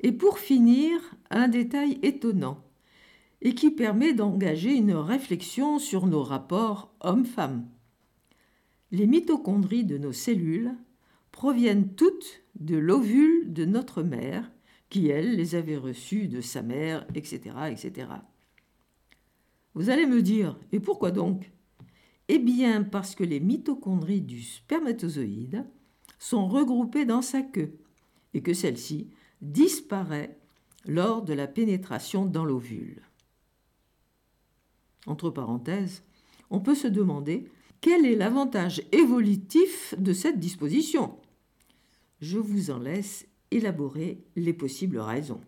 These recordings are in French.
Et pour finir, un détail étonnant et qui permet d'engager une réflexion sur nos rapports hommes-femmes. Les mitochondries de nos cellules proviennent toutes de l'ovule de notre mère, qui, elle, les avait reçues de sa mère, etc., etc. Vous allez me dire, et pourquoi donc ? Eh bien, parce que les mitochondries du spermatozoïde sont regroupées dans sa queue et que celle-ci disparaît lors de la pénétration dans l'ovule. Entre parenthèses, on peut se demander quel est l'avantage évolutif de cette disposition. Je vous en laisse élaborer les possibles raisons.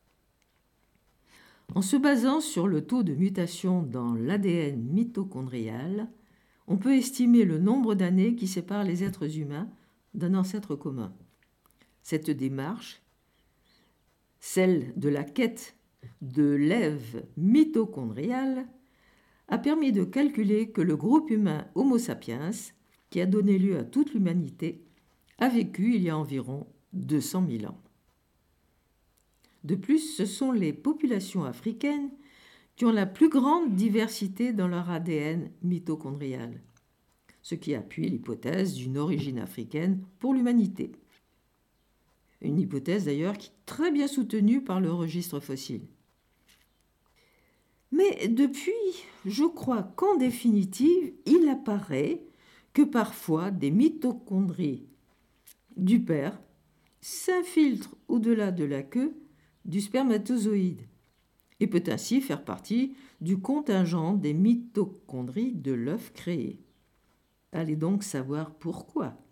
En se basant sur le taux de mutation dans l'ADN mitochondrial, on peut estimer le nombre d'années qui séparent les êtres humains d'un ancêtre commun. Cette démarche, celle de la quête de l'Ève mitochondriale, a permis de calculer que le groupe humain Homo sapiens, qui a donné lieu à toute l'humanité, a vécu il y a environ 200 000 ans. De plus, ce sont les populations africaines qui ont la plus grande diversité dans leur ADN mitochondrial, ce qui appuie l'hypothèse d'une origine africaine pour l'humanité. Une hypothèse d'ailleurs qui est très bien soutenue par le registre fossile. Mais depuis, je crois qu'en définitive, il apparaît que parfois des mitochondries du père s'infiltrent au-delà de la queue du spermatozoïde et peut ainsi faire partie du contingent des mitochondries de l'œuf créé. Allez donc savoir pourquoi.